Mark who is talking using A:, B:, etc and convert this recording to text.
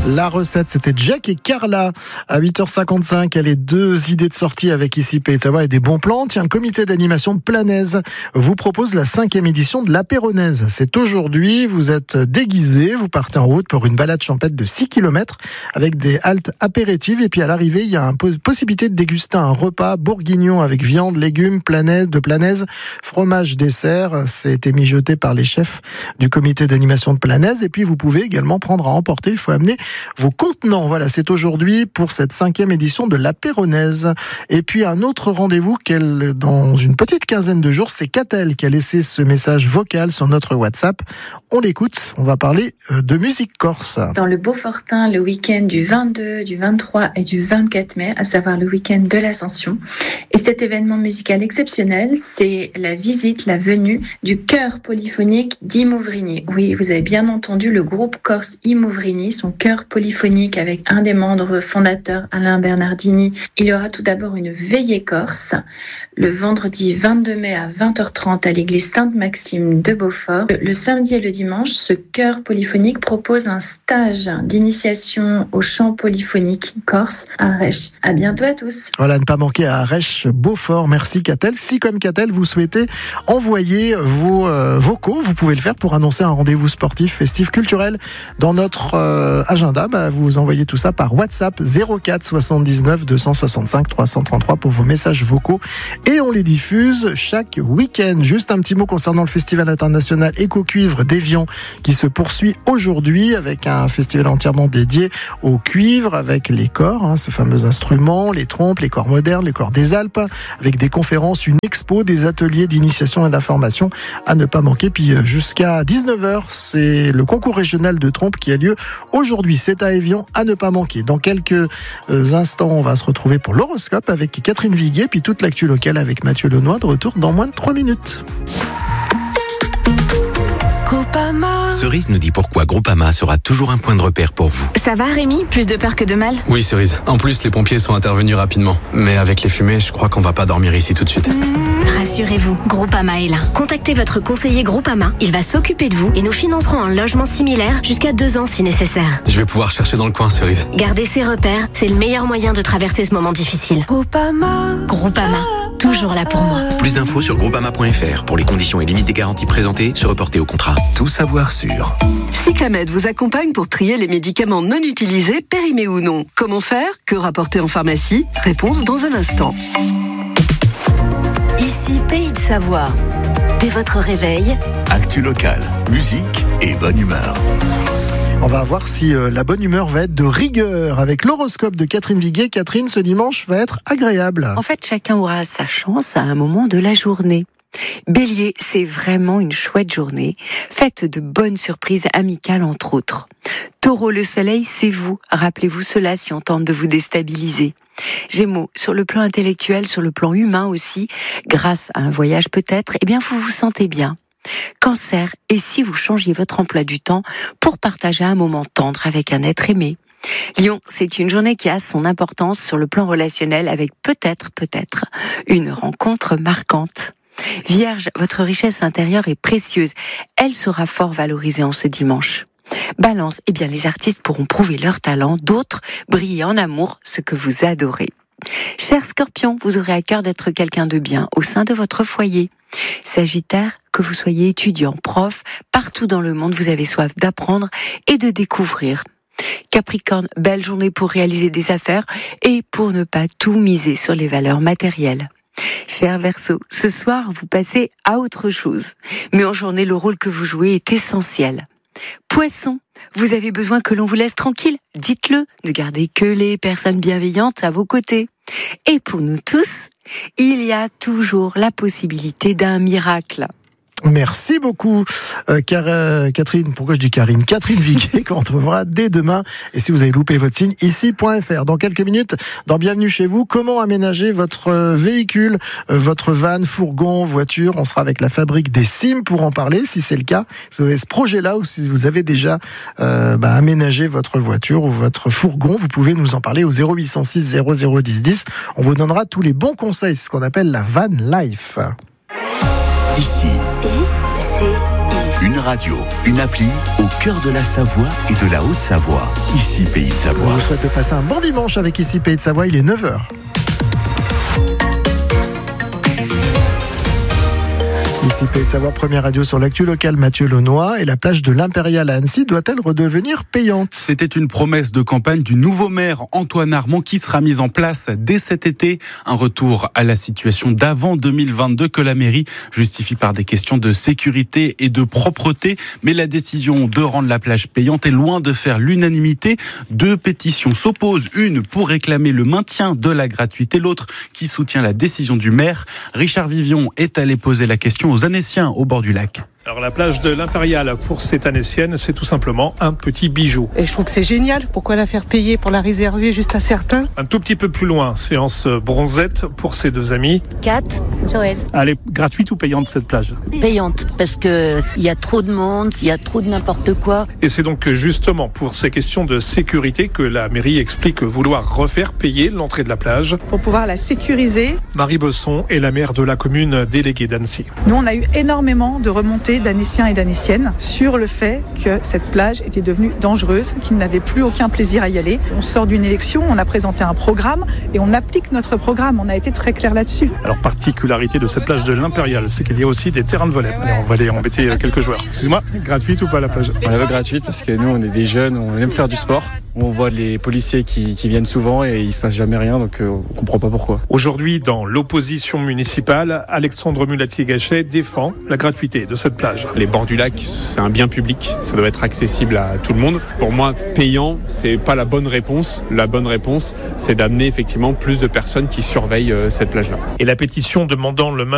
A: La recette, c'était Jack et Carla à 8h55. Elle est 2 idées de sortie avec ici Pays de Savoie et des bons plans. Tiens, le comité d'animation de Planaise vous propose la 5e édition de l'apéronaise. C'est aujourd'hui, vous êtes déguisés, vous partez en route pour une balade champêtre de 6 km avec des haltes apéritives. Et puis à l'arrivée, il y a une possibilité de déguster un repas bourguignon avec viande, légumes, de Planaise, fromage, dessert. C'est mijoté par les chefs du comité d'animation de Planaise. Et puis vous pouvez également prendre à emporter, il faut amener vos contenants. Voilà, c'est aujourd'hui pour cette 5e édition de l'apéronaise. Et puis un autre rendez-vous dans une petite quinzaine de jours, c'est Catel qui a laissé ce message vocal sur notre WhatsApp. On l'écoute, on va parler de musique corse.
B: Dans le Beaufortin, le week-end du 22, du 23 et du 24 mai, à savoir le week-end de l'Ascension. Et cet événement musical exceptionnel, c'est la visite, la venue du chœur polyphonique d'Imouvrini. Oui, vous avez bien entendu, le groupe corse Imouvrini, son chœur polyphonique avec un des membres fondateurs, Alain Bernardini. Il y aura tout d'abord une veillée corse le vendredi 22 mai à 20h30 à l'église Sainte-Maxime de Beaufort. Le samedi et le dimanche, ce chœur polyphonique propose un stage d'initiation au chant polyphonique corse à Arèche. À bientôt à tous.
A: Voilà, ne pas manquer à Arèche, Beaufort. Merci Catel. Si comme Catel, vous souhaitez envoyer vos vocaux, vous pouvez le faire pour annoncer un rendez-vous sportif, festif, culturel dans notre agenda. Vous envoyez tout ça par WhatsApp 04 79 265 333 pour vos messages vocaux et on les diffuse chaque week-end. Juste un petit mot concernant le Festival international Éco-Cuivre d'Évian qui se poursuit aujourd'hui avec un festival entièrement dédié au cuivre avec les corps, ce fameux instrument, les trompes, les corps modernes, les corps des Alpes, avec des conférences, une expo, des ateliers d'initiation et d'information à ne pas manquer. Puis jusqu'à 19h, c'est le concours régional de trompe qui a lieu aujourd'hui. C'est à Évian, à ne pas manquer. Dans quelques instants, on va se retrouver pour l'horoscope avec Catherine Viguier, puis toute l'actu locale avec Mathieu Lenoy, de retour dans moins de 3 minutes.
C: Cerise nous dit pourquoi Groupama sera toujours un point de repère pour vous.
D: Ça va Rémi? Plus de peur que de mal?
E: Oui Cerise, en plus les pompiers sont intervenus rapidement. Mais avec les fumées, je crois qu'on va pas dormir ici tout de suite.
D: Rassurez-vous, Groupama est là. Contactez votre conseiller Groupama, il va s'occuper de vous et nous financerons un logement similaire jusqu'à 2 ans si nécessaire.
E: Je vais pouvoir chercher dans le coin Cerise.
D: Garder ses repères, c'est le meilleur moyen de traverser ce moment difficile. Groupama, toujours là pour moi.
C: Plus d'infos sur groupama.fr. Pour les conditions et limites des garanties présentées, se reporter au contrat. Tout savoir sur
F: Cyclamed vous accompagne pour trier les médicaments non utilisés, périmés ou non. Comment faire? Que rapporter en pharmacie? Réponse dans un instant. Ici Pays de Savoie. Dès votre réveil,
G: actu locale, musique et bonne humeur.
A: On va voir si la bonne humeur va être de rigueur avec l'horoscope de Catherine Viguier. Catherine, ce dimanche va être agréable.
H: En fait, chacun aura sa chance à un moment de la journée. Bélier, c'est vraiment une chouette journée, faite de bonnes surprises amicales entre autres. Taureau, le soleil, c'est vous. Rappelez-vous cela si on tente de vous déstabiliser. Gémeaux, sur le plan intellectuel, sur le plan humain aussi, grâce à un voyage peut-être, vous vous sentez bien. Cancer, et si vous changiez votre emploi du temps pour partager un moment tendre avec un être aimé? Lion, c'est une journée qui a son importance sur le plan relationnel avec peut-être une rencontre marquante. Vierge, votre richesse intérieure est précieuse. Elle sera fort valorisée en ce dimanche. Balance, les artistes pourront prouver leur talent, d'autres briller en amour, ce que vous adorez. Cher Scorpion, vous aurez à cœur d'être quelqu'un de bien au sein de votre foyer. Sagittaire, que vous soyez étudiant, prof, partout dans le monde, vous avez soif d'apprendre et de découvrir. Capricorne, belle journée pour réaliser des affaires et pour ne pas tout miser sur les valeurs matérielles. Cher Verseau, ce soir, vous passez à autre chose. Mais en journée, le rôle que vous jouez est essentiel. Poisson, vous avez besoin que l'on vous laisse tranquille. Dites-le, ne gardez que les personnes bienveillantes à vos côtés. Et pour nous tous, il y a toujours la possibilité d'un miracle.
A: Merci beaucoup Catherine, pourquoi je dis Karine? Catherine Viguier qu'on retrouvera dès demain. Et si vous avez loupé votre signe, ici.fr. Dans quelques minutes, dans Bienvenue chez vous, comment aménager votre véhicule, votre van, fourgon, voiture. On sera avec la fabrique des CIM pour en parler, si c'est le cas. Si vous avez ce projet-là ou si vous avez déjà aménagé votre voiture ou votre fourgon, vous pouvez nous en parler au 0806 0010 10. On vous donnera tous les bons conseils, c'est ce qu'on appelle la van life.
G: Ici,
F: ICI.
G: Une radio, une appli au cœur de la Savoie et de la Haute-Savoie. Ici, Pays de
A: Je
G: Savoie.
A: vous souhaite de passer un bon dimanche avec Ici Pays de Savoie, il est 9h. Ici Pays de Savoie, première radio sur l'actu locale, Mathieu Launois. Et la plage de l'Impérial à Annecy doit-elle redevenir payante ?
I: C'était une promesse de campagne du nouveau maire Antoine Armand qui sera mise en place dès cet été. Un retour à la situation d'avant 2022 que la mairie justifie par des questions de sécurité et de propreté. Mais la décision de rendre la plage payante est loin de faire l'unanimité. 2 pétitions s'opposent, une pour réclamer le maintien de la gratuité, l'autre qui soutient la décision du maire. Richard Vivion est allé poser la question aux Annéciens au bord du lac.
J: Alors la plage de l'Impérial pour cette Annécienne, c'est tout simplement un petit bijou.
K: Et je trouve que c'est génial. Pourquoi la faire payer pour la réserver juste à certains ?
J: Un tout petit peu plus loin, séance bronzette pour ces 2 amis.
L: Kat, Joël.
J: Elle est gratuite ou payante cette plage ?
L: Payante, parce que il y a trop de monde, il y a trop de n'importe quoi.
J: Et c'est donc justement pour ces questions de sécurité que la mairie explique vouloir refaire payer l'entrée de la plage.
K: Pour pouvoir la sécuriser.
J: Marie Besson est la maire de la commune déléguée d'Annecy.
K: Nous, on a eu énormément de remontées d'Annéciens et d'Annéciennes sur le fait que cette plage était devenue dangereuse, qu'ils n'avaient plus aucun plaisir à y aller. On sort d'une élection, on a présenté un programme et on applique notre programme. On a été très clair là-dessus.
J: Alors, particularité de cette plage de l'Impérial, c'est qu'il y a aussi des terrains de volley. Allez, on va aller embêter quelques joueurs. Excuse-moi, gratuite ou pas la plage ?
M: On la veut gratuite parce que nous, on est des jeunes, on aime faire du sport. On voit les policiers qui viennent souvent et il se passe jamais rien, donc on comprend pas pourquoi.
J: Aujourd'hui, dans l'opposition municipale, Alexandre Mulatier-Gachet défend la gratuité de cette plage.
N: Les bords du lac, c'est un bien public, ça doit être accessible à tout le monde. Pour moi, payant, c'est pas la bonne réponse. La bonne réponse, c'est d'amener effectivement plus de personnes qui surveillent cette plage-là.
J: Et la pétition demandant le